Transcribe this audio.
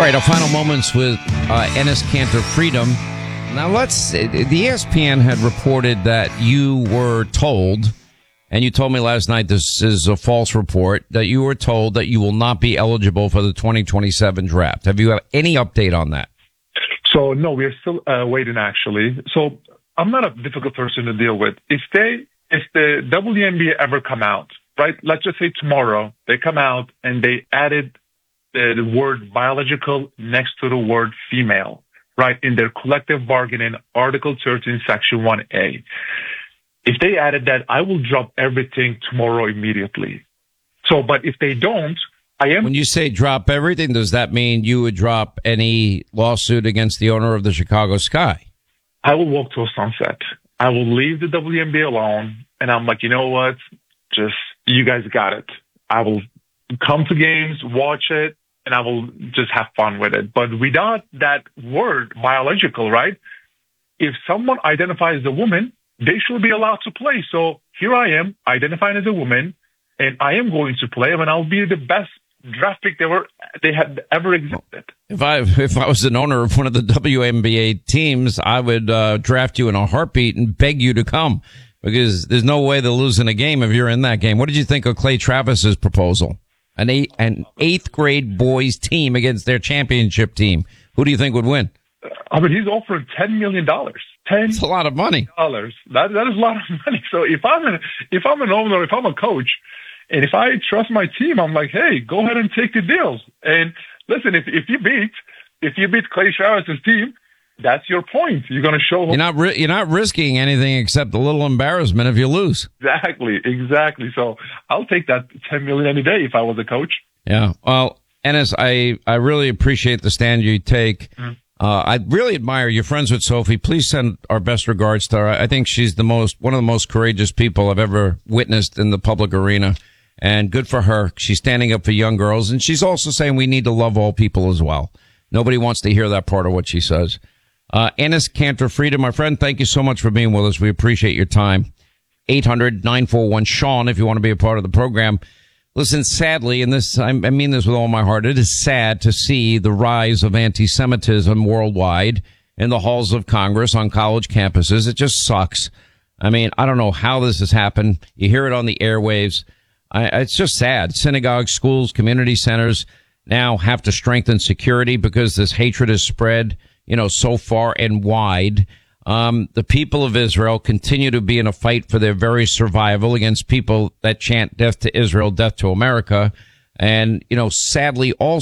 right, our final moments with Enes Kanter Freedom. Now, the ESPN had reported that you were told, and you told me last night this is a false report, that you were told that you will not be eligible for the 2027 draft. Have you have any update on that? So, no, we're still waiting, actually. So, I'm not a difficult person to deal with. If the WNBA ever come out, right, let's just say tomorrow, they come out and they added the word biological next to the word female, right, in their collective bargaining, Article 13, Section 1A. If they added that, I will drop everything tomorrow immediately. So, but if they don't, When you say drop everything, does that mean you would drop any lawsuit against the owner of the Chicago Sky? I will walk to a sunset. I will leave the WNBA alone, and I'm like, you know what? Just, you guys got it. I will come to games, watch it, and I will just have fun with it. But without that word, biological, right? If someone identifies as a woman, they should be allowed to play. So here I am, identifying as a woman, and I am going to play, and I'll be the best draft pick they had ever existed. If I was an owner of one of the WNBA teams, I would draft you in a heartbeat and beg you to come, because there's no way they're losing a game if you're in that game. What did you think of Clay Travis's proposal? An eighth grade boys team against their championship team. Who do you think would win? I mean, he's offering $10 million. That's a lot of money. That is a lot of money. So if I'm an owner, if I'm a coach, and if I trust my team, I'm like, hey, go ahead and take the deals. And listen, if you beat Clay Travis's team, that's your point. You're going to show you're not risking anything except a little embarrassment if you lose. Exactly. So I'll take that $10 million any day if I was a coach. Yeah. Well, Enes, I really appreciate the stand you take. Mm-hmm. I really admire you're friends with Sophie. Please send our best regards to her. I think she's one of the most courageous people I've ever witnessed in the public arena. And good for her. She's standing up for young girls. And she's also saying we need to love all people as well. Nobody wants to hear that part of what she says. Enes Kanter Freedom, my friend, thank you so much for being with us. We appreciate your time. 800-941-SEAN if you want to be a part of the program. Listen, sadly, and I mean this with all my heart, it is sad to see the rise of anti-Semitism worldwide in the halls of Congress, on college campuses. It just sucks. I mean, I don't know how this has happened. You hear it on the airwaves. It's just sad. Synagogues, schools, community centers now have to strengthen security because this hatred is spread, so far and wide. The people of Israel continue to be in a fight for their very survival against people that chant death to Israel, death to America. And, sadly, also